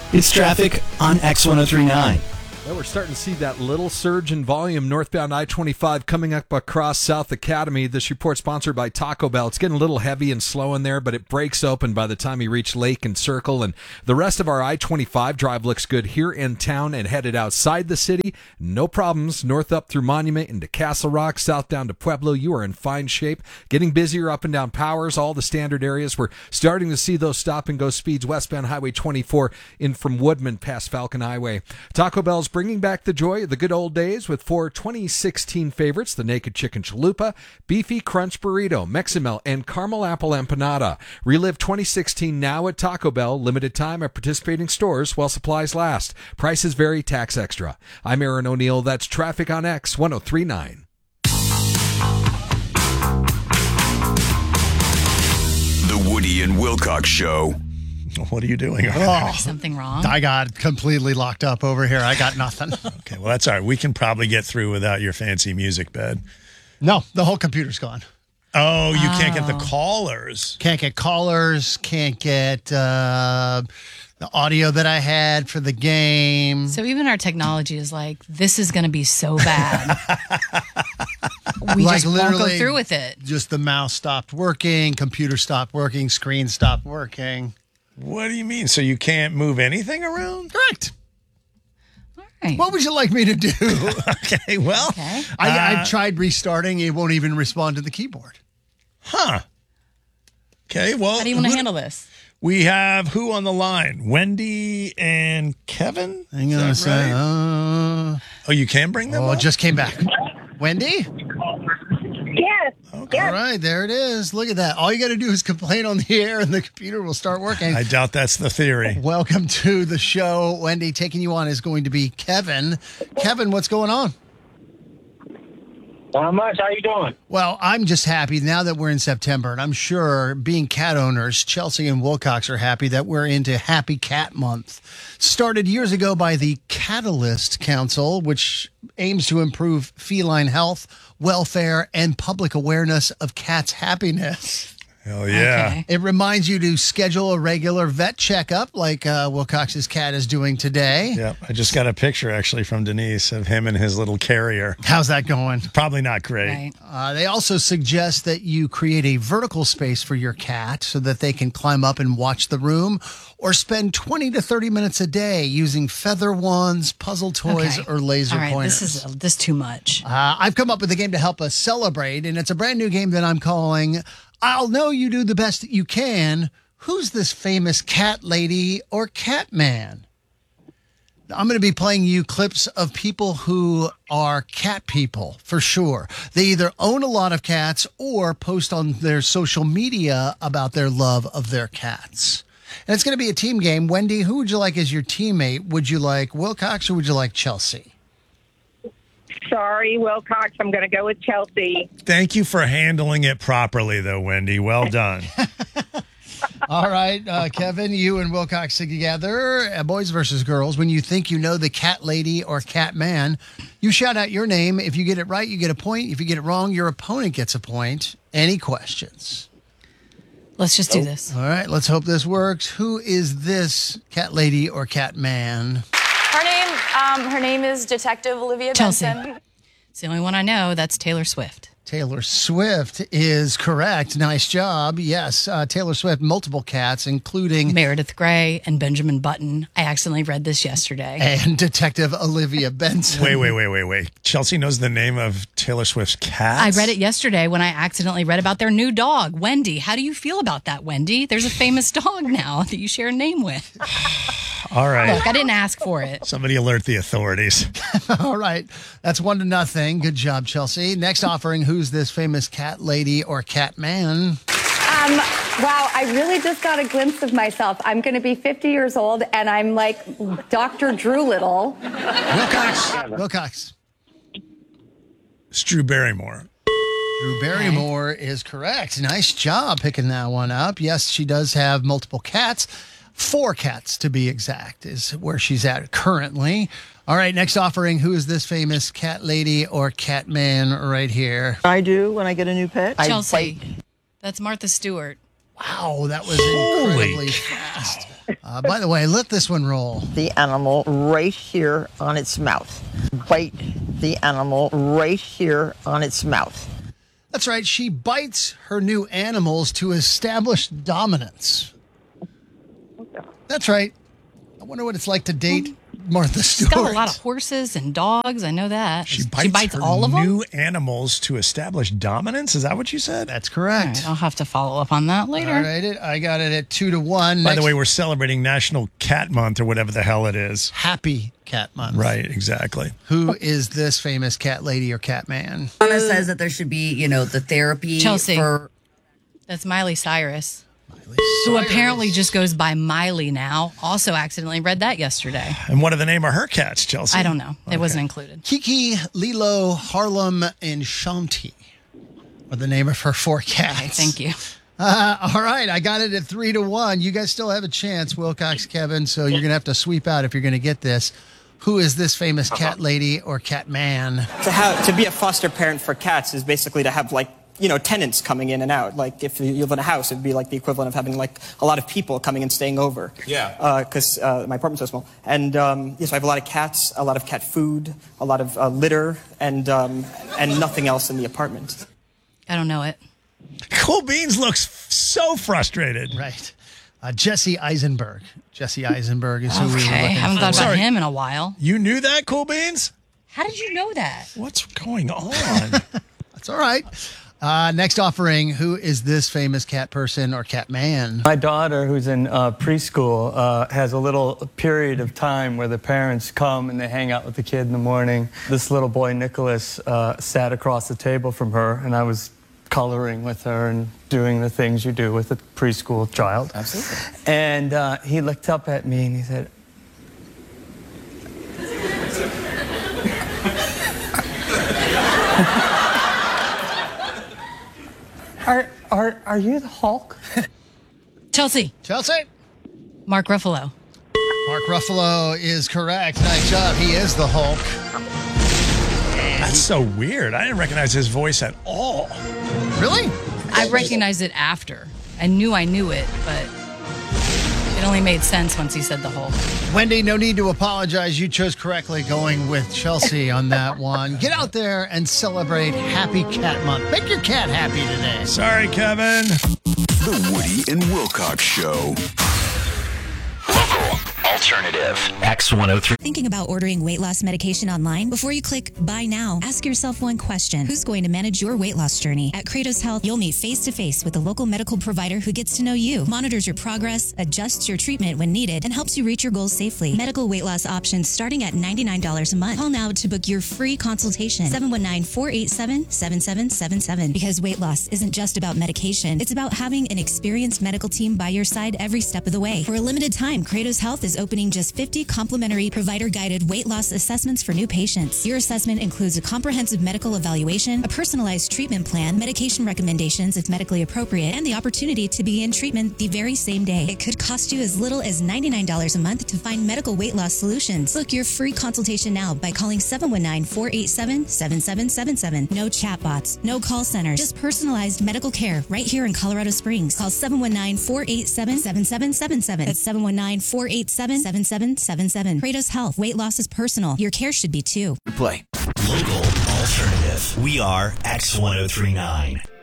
It's traffic on X1039. Well, we're starting to see that little surge in volume northbound I-25 coming up across South Academy. This report sponsored by Taco Bell. It's getting a little heavy and slow in there, but it breaks open by the time you reach Lake and Circle. And the rest of our I-25 drive looks good here in town and headed outside the city. No problems. North up through Monument into Castle Rock, south down to Pueblo. You are in fine shape. Getting busier up and down Powers, all the standard areas. We're starting to see those stop and go speeds westbound Highway 24 in from Woodman past Falcon Highway. Taco Bell's bringing back the joy of the good old days with 4 2016 favorites: the Naked Chicken Chalupa, Beefy Crunch Burrito, Meximel, and Caramel Apple Empanada. Relive 2016 now at Taco Bell. Limited time at participating stores while supplies last. Prices vary, tax extra. I'm Aaron O'Neill. That's traffic on X 1039. The Woody and Wilcox Show. What are you doing? Something wrong? I got completely locked up over here. I got nothing. Okay, well, that's all right. We can probably get through without your fancy music bed. No, the whole computer's gone. Oh, you can't get the callers. Can't get callers. Can't get the audio that I had for the game. So even our technology is like, this is going to be so bad. We Like just won't go literally through with it. Just the mouse stopped working, computer stopped working, screen stopped working. What do you mean? So you can't move anything around? Correct. All right. What would you like me to do? Okay, well. Okay. I've tried restarting. It won't even respond to the keyboard. Huh. Okay, well. How do you want to handle this? We have who on the line? Wendy and Kevin? Hang on a second. Oh, you can bring them up? It just came back. Wendy? Yes. Okay. All right, there it is. Look at that. All you got to do is complain on the air and the computer will start working. I doubt that's the theory. Welcome to the show. Wendy, taking you on is going to be Kevin. Kevin, what's going on? Not much. How you doing? Well, I'm just happy now that we're in September, and I'm sure being cat owners, Chelsea and Wilcox are happy that we're into Happy Cat Month. Started years ago by the Catalyst Council, which aims to improve feline health, welfare, and public awareness of cats' happiness. Hell yeah. Okay. It reminds you to schedule a regular vet checkup like Wilcox's cat is doing today. Yep. I just got a picture actually from Denise of him and his little carrier. How's that going? Probably not great. Right. They also suggest that you create a vertical space for your cat so that they can climb up and watch the room, or spend 20 to 30 minutes a day using feather wands, puzzle toys, Okay. or laser All right, pointers. this is too much. I've come up with a game to help us celebrate, and it's a brand new game that I'm calling I'll Know You Do the Best That You Can. Who's this famous cat lady or cat man? I'm going to be playing you clips of people who are cat people, for sure. They either own a lot of cats or post on their social media about their love of their cats. And it's going to be a team game. Wendy, who would you like as your teammate? Would you like Wilcox or would you like Chelsea? Sorry, Wilcox. I'm going to go with Chelsea. Thank you for handling it properly, though, Wendy. Well done. All right, Kevin, you and Wilcox together, boys versus girls. When you think you know the cat lady or cat man, you shout out your name. If you get it right, you get a point. If you get it wrong, your opponent gets a point. Any questions? Let's just do this. All right, let's hope this works. Who is this cat lady or cat man? Her name is Detective Olivia Chelsea. Benson. It's the only one I know. That's Taylor Swift. Taylor Swift is correct. Nice job. Yes, Taylor Swift, multiple cats, including Meredith Grey and Benjamin Button. I accidentally read this yesterday. and Detective Olivia Benson. Wait. Chelsea knows the name of Taylor Swift's cat? I read it yesterday when I accidentally read about their new dog, Wendy. How do you feel about that, Wendy? There's a famous dog now that you share a name with. All right. Look, I didn't ask for it. Somebody alert the authorities. All right. That's 1-0. Good job, Chelsea. Next offering, who's this famous cat lady or cat man? Wow, I really just got a glimpse of myself. I'm going to be 50 years old, and I'm like Dr. Drew Little. Wilcox. It's Drew Barrymore. Drew Barrymore is correct. Nice job picking that one up. Yes, she does have multiple cats. 4 cats, to be exact, is where she's at currently. All right, next offering. Who is this famous cat lady or cat man right here? I do when I get a new pet. Chelsea. That's Martha Stewart. Wow, that was Holy incredibly fast. By the way, let this one roll. The animal right here on its mouth. Bite the animal right here on its mouth. That's right. She bites her new animals to establish dominance. That's right. I wonder what it's like to date Martha Stewart. She's got a lot of horses and dogs. I know that. She bites her all of them? new animals to establish dominance. Is that what you said? That's All correct. right, I'll have to follow up on that later. All right, I got it at 2-1. By the way, we're celebrating National Cat Month or whatever the hell it is. Happy Cat Month. Right, exactly. Who is this famous cat lady or cat man? Donna says that there should be, the therapy Chelsea. for. That's Miley Cyrus. Who apparently just goes by Miley now. Also accidentally read that yesterday. And what are the name of her cats, Chelsea? I don't know. It wasn't included. Kiki, Lilo, Harlem, and Shanti are the name of her 4 cats. Okay, thank you. All right, I got it at 3-1. You guys still have a chance, Wilcox, Kevin, so you're going to have to sweep out if you're going to get this. Who is this famous cat lady or cat man? To be a foster parent for cats is basically to have, tenants coming in and out. Like, if you live in a house, it'd be like the equivalent of having, a lot of people coming and staying over. Yeah. Because my apartment's so small. And, yes, I have a lot of cats, a lot of cat food, a lot of litter, and nothing else in the apartment. I don't know it. Cool Beans looks so frustrated. Right. Jesse Eisenberg. Jesse Eisenberg is who we were looking Okay, haven't thought for. about him in a while. You knew that, Cool Beans? How did you know that? What's going on? That's all right. Next offering, who is this famous cat person or cat man? My daughter, who's in preschool, has a little period of time where the parents come and they hang out with the kid in the morning. This little boy, Nicholas, sat across the table from her, and I was coloring with her and doing the things you do with a preschool child. Absolutely. And he looked up at me and he said, Are you the Hulk? Chelsea. Mark Ruffalo. Mark Ruffalo is correct. Nice job. He is the Hulk. That's so weird. I didn't recognize his voice at all. Really? I recognized it after. I knew it, but it only made sense once he said the Hulk. Wendy, no need to apologize. You chose correctly going with Chelsea on that one. Get out there and celebrate Happy Cat Month. Make your cat happy today. Sorry, Kevin. The Woody and Wilcox Show. Alternative X103. Thinking about ordering weight loss medication online? Before you click buy now, ask yourself one question. Who's going to manage your weight loss journey? At Kratos Health, you'll meet face-to-face with a local medical provider who gets to know you, monitors your progress, adjusts your treatment when needed, and helps you reach your goals safely. Medical weight loss options starting at $99 a month. Call now to book your free consultation. 719-487-7777. Because weight loss isn't just about medication. It's about having an experienced medical team by your side every step of the way. For a limited time, Kratos Health is opening just 50 complimentary provider-guided weight loss assessments for new patients. Your assessment includes a comprehensive medical evaluation, a personalized treatment plan, medication recommendations if medically appropriate, and the opportunity to begin treatment the very same day. It could cost you as little as $99 a month to find medical weight loss solutions. Book your free consultation now by calling 719-487-7777. No chatbots, no call centers, just personalized medical care right here in Colorado Springs. Call 719-487-7777. That's 719-487-7777. Kratos Health. Weight loss is personal. Your care should be too. Play. Local alternative. We are X1039.